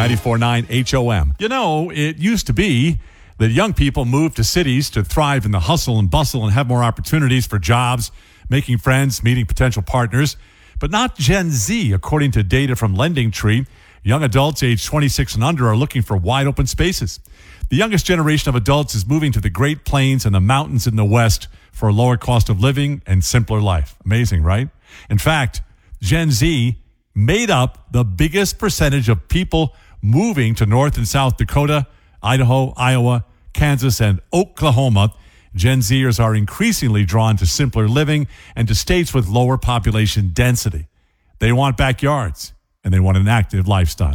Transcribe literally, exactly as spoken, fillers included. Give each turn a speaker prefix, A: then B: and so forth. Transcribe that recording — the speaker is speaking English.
A: ninety-four point nine H O M. You know, it used to be that young people moved to cities to thrive in the hustle and bustle and have more opportunities for jobs, making friends, meeting potential partners. But not Gen Z, according to data from LendingTree. Young adults aged twenty-six and under are looking for wide open spaces. The youngest generation of adults is moving to the Great Plains and the mountains in the West for a lower cost of living and simpler life. Amazing, right? In fact, Gen Z made up the biggest percentage of people moving to North and South Dakota, Idaho, Iowa, Kansas, and Oklahoma. Gen Zers are increasingly drawn to simpler living and to states with lower population density. They want backyards, and they want an active lifestyle.